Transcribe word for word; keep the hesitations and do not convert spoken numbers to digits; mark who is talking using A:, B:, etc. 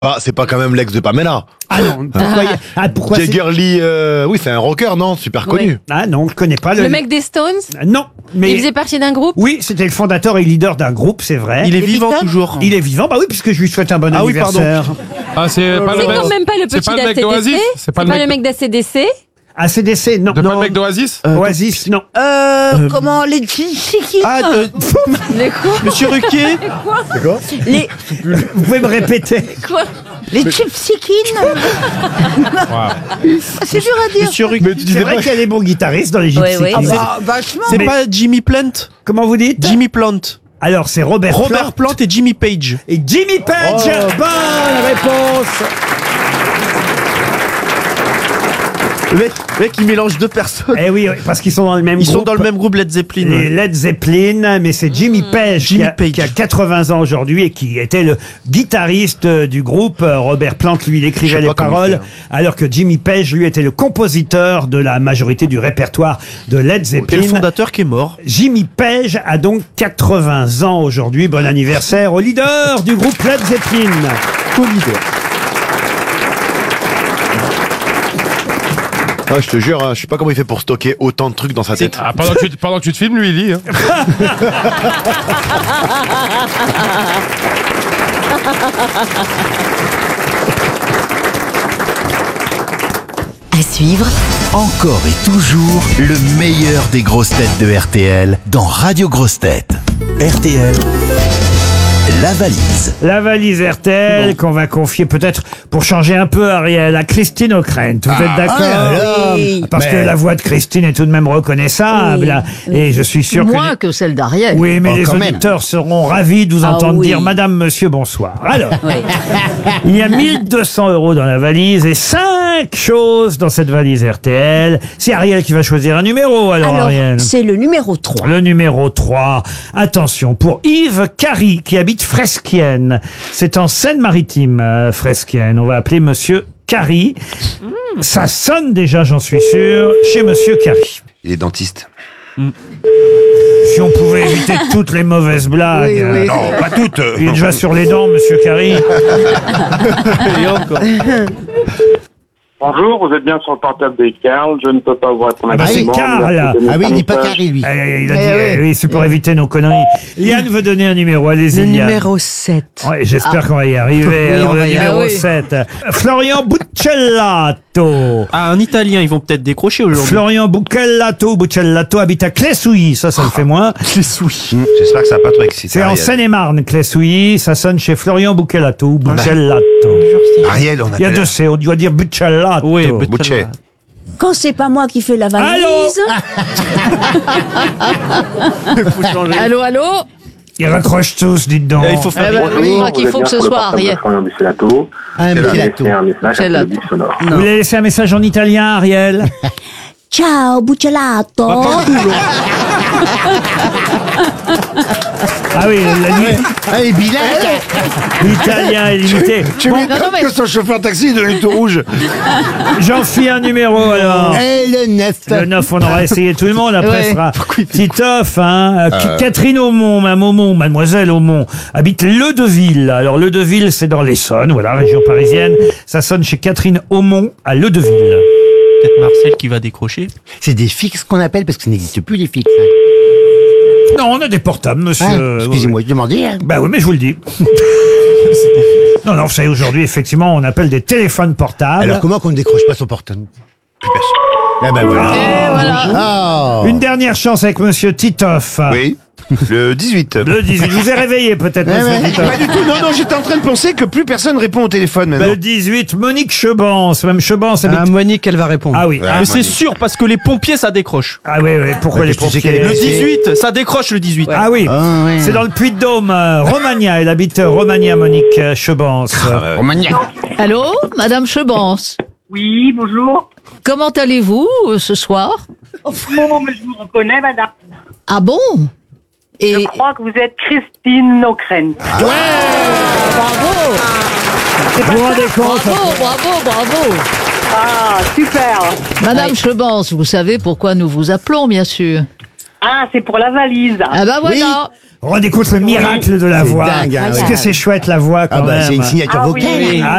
A: Ah, c'est pas quand même l'ex de Pamela.
B: Ah non, pourquoi, ah, pourquoi c'est...
A: Jagger Lee, euh, oui, c'est un rocker, non? Super connu.
C: Ouais.
B: Ah non, je connais pas.
C: Le mec des Stones?
B: Non, mais...
C: Il faisait partie d'un groupe?
B: Oui, c'était le fondateur et leader d'un groupe, c'est vrai.
D: Il est
C: Les
D: vivant
C: Beatles
D: toujours.
B: Il est vivant, bah oui, puisque je lui souhaite un bon
D: Ah oui,
B: anniversaire.
E: Ah, c'est pas
C: C'est
E: le
C: quand
E: mec.
C: même pas le
E: c'est
C: petit
E: pas le mec
C: d'A C D C?
E: d'Oasis? C'est pas le mec
C: mec d'A C D C?
B: A C D C, non.
E: de pas
B: non.
E: le mec d'Oasis?
B: Oasis, non.
F: Euh, comment les Chichikin
D: Ah, euh,
C: Les quoi?
D: Monsieur Ruquier.
F: les
B: Vous pouvez me répéter?
C: Quoi?
F: les Chichikin C'est dur à dire.
D: Monsieur Ruquier.
A: Mais tu
B: C'est
A: disais
B: vrai
A: pas.
B: qu'il y a des bons guitaristes dans les
C: Ouais,
B: Gypsy
C: ouais.
B: Kings.
F: Ah, vachement.
D: C'est
B: Mais-
D: pas Jimmy Plant.
B: Comment vous dites?
D: Jimmy Plant.
B: Alors, c'est Robert,
D: Robert
B: Plant
D: Plant et Jimmy Page.
B: et Jimmy Page.
A: Oh.
B: Bonne réponse.
D: Le mec, le mec, il mélange deux personnes.
B: Eh oui, oui, parce qu'ils sont dans le même
D: Ils
B: groupe.
D: sont dans le même groupe Led Zeppelin.
B: Les
D: ouais.
B: Led Zeppelin, mais c'est Jimmy Page, qui,
D: Jimmy
B: a,
D: Page.
B: qui a quatre-vingts ans aujourd'hui et qui était le guitariste euh, du groupe. Euh, Robert Plant, lui, il
A: Je
B: écrivait
A: sais
B: les
A: pas comment il
B: paroles,
A: fait, hein.
B: alors que Jimmy Page, lui, était le compositeur de la majorité du répertoire de Led
D: Et le
B: Zeppelin.
D: fondateur qui est mort.
B: Jimmy Page a donc quatre-vingts ans aujourd'hui. Bon anniversaire au leader du groupe Led Zeppelin.
A: Ah, je te jure, hein, je sais pas comment il fait pour stocker autant de trucs dans sa tête.
E: Ah, pendant, que tu, pendant que tu te filmes, lui, il lit. Hein.
G: À suivre,
H: Encore et toujours le meilleur des grosses têtes de R T L dans Radio Grosses Têtes. R T L, la valise.
B: La valise R T L qu'on va confier peut-être pour changer un peu, Ariel, à Christine O'Krent. Vous êtes d'accord?
A: ah là là.
F: Oui.
B: Parce que
A: Mais-
B: la voix de Christine est tout de même reconnaissable. Et je suis sûr que...
F: Moins que celle d'Ariel.
B: Oui, mais
A: Oh,
B: les
A: quand même.
B: auditeurs seront ravis de vous
F: Ah
B: entendre
F: oui.
B: dire Madame, Monsieur, bonsoir. Alors,
F: Oui.
B: il y a mille deux cents euros dans la valise et cinq choses dans cette valise R T L. C'est Ariel qui va choisir un numéro, alors,
F: Alors,
B: Ariel.
F: c'est le numéro trois.
B: Le numéro trois. Attention, pour Yves Carry, qui habite Fresquienne. C'est en Seine-Maritime, euh, Fresquienne. On va appeler Monsieur Carry. Ça sonne déjà, j'en suis sûr, chez Monsieur Carry.
A: Il est dentiste.
B: Si on pouvait éviter toutes les mauvaises blagues.
F: Oui, oui.
A: Non, pas toutes. euh.
B: Il est déjà sur les dents, Monsieur Carry.
D: Et encore.
I: Bonjour, vous êtes bien sur le portable de Karl, je ne peux pas vous répondre.
B: Ah bah, c'est
I: actuellement.
B: Karl.
I: Merci de donner
A: Ah oui,
I: un
A: il dit pas
I: message.
A: carré, lui.
B: Eh, il a
F: Eh
B: dit,
F: oui.
B: eh oui, c'est pour éviter nos conneries. Yann veut donner un numéro, allez-y.
F: Le
B: Yann.
F: numéro sept.
B: Ouais, j'espère qu'on va y arriver.
F: Oui,
B: Alors,
F: on
B: le
F: va y
B: numéro
F: arriver.
B: sept. Florian Buccellato.
D: Ah, un Italien, ils vont peut-être décrocher aujourd'hui.
B: Florian Buccellato. Buccellato habite à Clessouilly. Ça, ça le fait moins.
D: Les souris.
A: Hum, J'espère que ça va pas trop excité.
B: C'est en
A: Ariel.
B: Seine-et-Marne, Clessouilly. Ça sonne chez Florian Buccellato. Buccellato.
A: Ariel, on a
B: Il y a deux C. On doit dire Buccellato.
D: Oui,
A: Butcher.
F: Quand c'est pas moi qui fais la valise.
C: Allô, allô?
B: Ils raccrochent tous, dites donc.
D: Il faut faire.
C: Eh ben,
I: Bonjour,
C: oui, je crois
I: vous
C: qu'il
I: êtes
C: faut
I: bien
C: que ce
I: sur le
C: soit
I: portable de
C: Ariel.
I: Florian Buccellato.
H: Ah,
I: Je vais
H: Buccellato.
I: laisser un message avec le
C: Buccellato.
I: bip sonore.
B: Vous voulez laisser un message en italien, Ariel?
F: Ciao, Buccellato.
B: Ah oui, la nuit.
H: Ah, et bilingue.
B: L'italien est limité.
A: Tu
B: Bon,
A: m'étonnes
C: non, mais-
A: que son chauffeur taxi de tout rouge.
B: j'en fie un numéro alors.
H: Et le neuf.
B: Le neuf, on aura essayé tout le monde. Après,
C: Ouais.
B: ce sera Titoff, hein. Euh, Catherine Aumont, Mme Aumont, Mademoiselle Aumont, habite Ledeville. Alors, Ledeville, c'est dans l'Essonne, voilà, région parisienne. Ça sonne chez Catherine Aumont à Ledeville.
D: Peut-être Marcel qui va décrocher.
H: C'est des fixes qu'on appelle parce que ça n'existe plus les fixes.
B: Non, on a des portables, monsieur.
H: Ah, excusez-moi, je demandais. Hein.
B: Bah oui, mais je vous le dis. non, non, vous savez, aujourd'hui, effectivement, on appelle des téléphones portables.
H: Alors comment qu'on ne décroche pas son portable? Plus personne. Ah ben voilà.
C: Et voilà.
H: Ah.
B: Une dernière chance avec monsieur Titoff.
A: Oui. Le dix-huit.
B: Le dix-huit. Je vous ai réveillé, peut-être,
H: Ouais,
B: monsieur
H: ouais.
B: Titoff.
A: Pas du tout, non, non, j'étais en train de penser que plus personne répond au téléphone maintenant.
B: Le dix-huit, Monique Chebance. Même Chebance habite...
D: Ah, Monique, elle va répondre.
B: Ah oui.
A: Ouais.
B: Ah,
D: Mais c'est sûr, parce que les pompiers, ça décroche.
B: ah oui, oui. Pourquoi
H: Ouais,
B: les
H: qu'est-ce que c'est
B: pompiers
H: qu'elle est
D: Le
H: C'est-
D: dix-huit, ça décroche le dix-huit.
B: Ah oui.
H: Ah, ouais.
B: C'est dans le Puy-de-Dôme. euh, Romagna. Elle habite euh, Romagna, Monique euh, Chebance.
H: Romagnac.
C: Allô, Madame Chebance?
J: Oui, bonjour.
C: Comment allez-vous euh, ce soir?
J: Oh, mais je vous reconnais, madame.
C: Ah bon?
J: Je
C: Et
J: crois que vous êtes Christine O'Krent.
C: bravo!
B: Vous vous rendez compte?
C: Bravo, bravo, bravo!
J: Ah, super.
C: Madame Chebance, vous savez pourquoi nous vous appelons, bien sûr.
J: Ah, c'est pour la valise.
C: Ah ben voilà!
B: Vous vous rendez compte le miracle de la
H: C'est
B: voix?
H: dingue, hein,
B: Est-ce
H: ouais.
B: que c'est chouette la voix quand
H: Ah bah
B: même?
H: c'est une signature
J: Ah
H: vocale.
J: oui.
B: Ah